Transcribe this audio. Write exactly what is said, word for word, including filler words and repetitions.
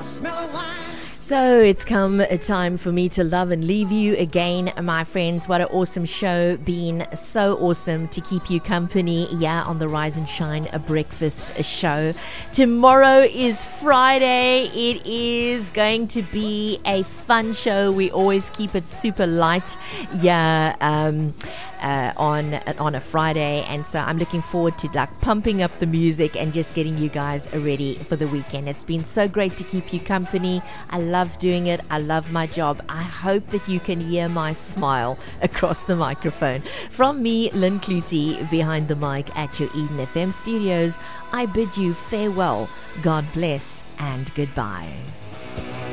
So it's come a time for me to love and leave you again, my friends. What an awesome show. Been so awesome to keep you company, yeah, on the Rise and Shine a breakfast show. Tomorrow is Friday. It is going to be a fun show. We always keep it super light, yeah, um, uh, on on a Friday. And so I'm looking forward to like pumping up the music and just getting you guys ready for the weekend. It's been so great to keep you company. I love doing it. I love my job. I hope that you can hear my smile across the microphone. From me, Lynn Clutie, behind the mic at your Eden F M studios, I bid you farewell, God bless, and goodbye.